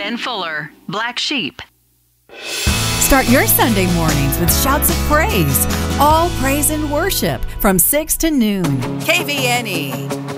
Ken Fuller, Black Sheep. Start your Sunday mornings with shouts of praise. All praise and worship from 6 to noon. KVNE.